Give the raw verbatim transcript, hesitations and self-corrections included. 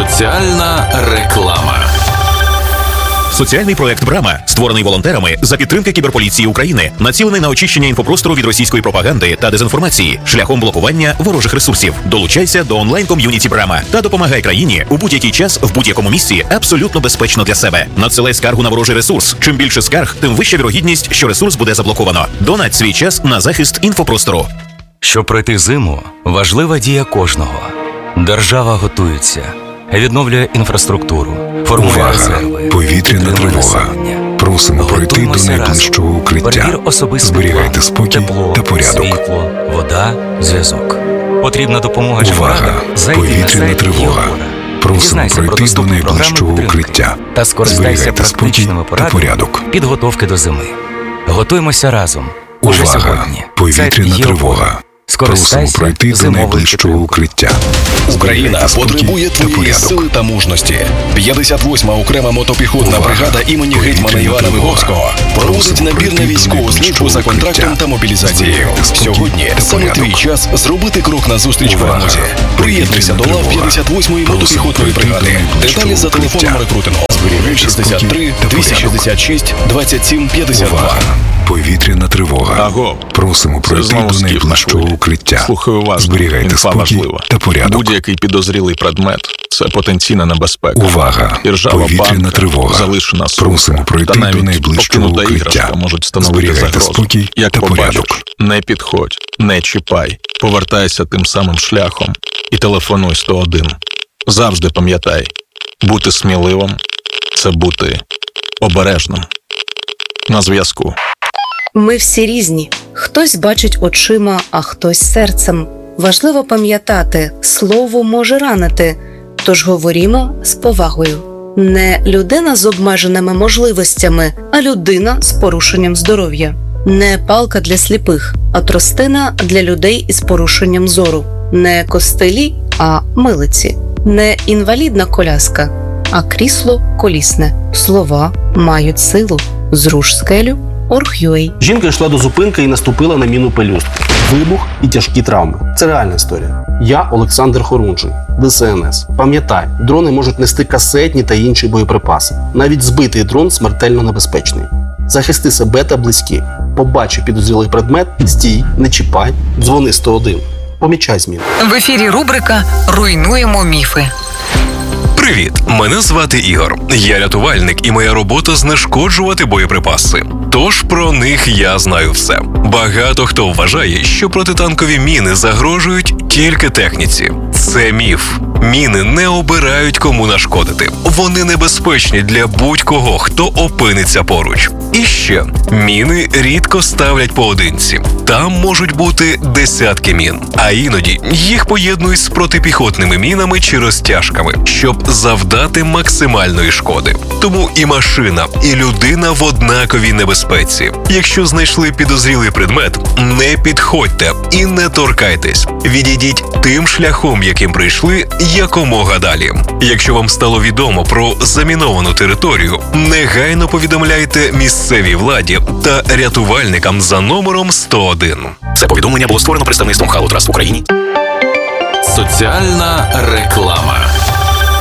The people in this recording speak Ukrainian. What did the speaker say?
Соціальна реклама. Соціальний проект «Брама», створений волонтерами за підтримки Кіберполіції України, націлений на очищення інфопростору від російської пропаганди та дезінформації шляхом блокування ворожих ресурсів. Долучайся до онлайн-ком'юніті «Брама» та допомагай країні у будь-який час, в будь-якому місці, абсолютно безпечно для себе. Надсилай скаргу на ворожий ресурс. Чим більше скарг, тим вища вірогідність, що ресурс буде заблоковано. Донать свій час на захист інфопростору. Щоб пройти зиму, важлива дія кожного. Держава готується, відновлює інфраструктуру, формує Увага! резерви. Повітряна тривога. Просимо пройти до найближчого укриття. Зберігайте спокій тепло, та порядок. світло, вода, зв'язок. Потрібна допомога чи Увага! порада? Зайди на Повітряна сайт тривога. «Єгора». Просимо Дізнайся про пройти до доступні найближчого програми підтримки укриття. та скористайся Зберігайте спокій практичними та порадами порядок. підготовки до зими. Готуємося разом. Уже Увага! сьогодні. Повітряна Сайт «Єгора». тривога. Просимо Скористайся пройти до зимовою найближчого підтримкою. укриття. Україна Зберігайте спокій потребує та твоєї порядок. сили та мужності. п'ятдесят восьма окрема мотопіхотна Увага! бригада імені гетьмана Повітряна Івана тривога. Виговського проводить Просимо набір на пройти до військову службу найближчого за контрактом укриття. та мобілізацією. Зберігайте спокій Сьогодні та саме порядок. твій час зробити крок назустріч Увага! перемозі. Приєднуйся до Повітряна лав тривога. п'ятдесят восьмої Просимо мотопіхотної пройти до бригади. найближчого Деталі за телефоном укриття. рекрутингу Зберігайте шістдесят три спокій та двісті порядок. шістдесят шість двадцять сім п'ятдесят два. Увага! Повітряна тривога. Аго, Просимо це пройти знову до Скіф на найближчого хвилі. укриття. Слухаю вас. Зберігайте Інфа спокій важлива. та порядок. Будь-який підозрілий предмет – це потенційна небезпека. Увага! Іржава Повітряна банка, тривога. залишена сумка Просимо пройти та навіть до найближчого покинута укриття. іграшка можуть становити Зберігайте загрозу. спокій Як та побачиш, порядок. не підходь, не чіпай, повертайся тим самим шляхом і телефонуй сто один. Завжди пам'ятай, бути сміливим – це бути обережним. На зв'язку. Ми всі різні. Хтось бачить очима, а хтось серцем. Важливо пам'ятати, слово може ранити, тож говорімо з повагою. Не людина з обмеженими можливостями, а людина з порушенням здоров'я. Не палка для сліпих, а тростина для людей із порушенням зору. Не костелі, а милиці. Не інвалідна коляска, а крісло колісне. Слова мають силу. Зруш скелю. Орг.ua. Жінка йшла до зупинки і наступила на міну пелюстки. Вибух і тяжкі травми. Це реальна історія. Я Олександр Хорунжий, Д С Н С. Пам'ятай, дрони можуть нести касетні та інші боєприпаси. Навіть збитий дрон смертельно небезпечний. Захисти себе та близьких. Побачив підозрілий предмет, стій, не чіпай, дзвони сто один. Помічай зміни. В ефірі рубрика «Руйнуємо міфи». Привіт, мене звати Ігор. Я рятувальник і моя робота знешкоджувати боєприпаси. Тож про них я знаю все. Багато хто вважає, що протитанкові міни загрожують тільки техніці. Це міф. Міни не обирають, кому нашкодити. Вони небезпечні для будь-кого, хто опиниться поруч. І ще, міни рідко ставлять поодинці. Там можуть бути десятки мін. А іноді їх поєднують з протипіхотними мінами чи розтяжками, щоб завдати максимальної шкоди. Тому і машина, і людина в однаковій небезпеці. Якщо знайшли підозрілий предмет, не підходьте і не торкайтесь. Відійдіть тим шляхом, яким прийшли, якомога далі. Якщо вам стало відомо про заміновану територію, негайно повідомляйте місцевій владі та рятувальникам за номером сто один. Це повідомлення було створено представництвом Халу Траст в Україні. Соціальна реклама.